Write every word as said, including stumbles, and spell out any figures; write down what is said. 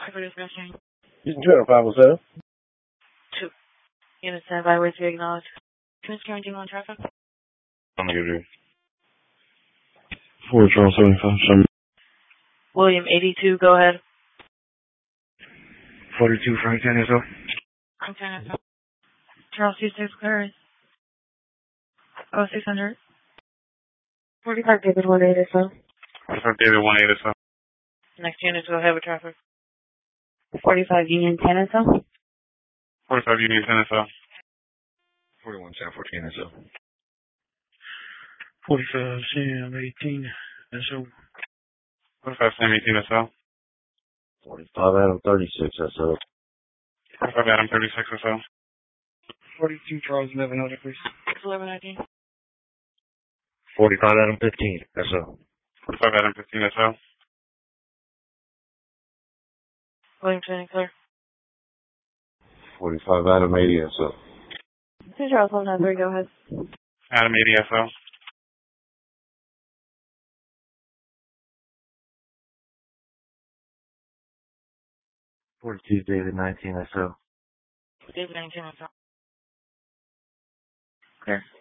For discussion. You can turn five oh seven. Two. Unit standby, wait to be acknowledged. Mister Anything on traffic? I'm gonna give you four Charles seventy-five seven. William eighty-two, go ahead. forty-two Frank ten S O. I'm ten S O. Charles two six clearance. Oh, six hundred. forty-five David one eight S O. forty-five David one eight S O. Next unit, go ahead with traffic. forty-five Union ten S O. forty-five Union ten S O. forty-one San fourteen S O. forty-five Sam eighteen S O. forty-five Sam eighteen S O. forty-five Adam thirty-six S O. forty-five Adam thirty-six S O. forty-two Charles eleven hundred, please. eleven nineteen. forty-five Adam fifteen S O. forty-five Adam fifteen S O. William twenty clear. forty-five Adam eighty S O. Two Charles one nine three, go ahead. Adam eighty S O. forty-two David nineteen S O. David nineteen S O. Clear.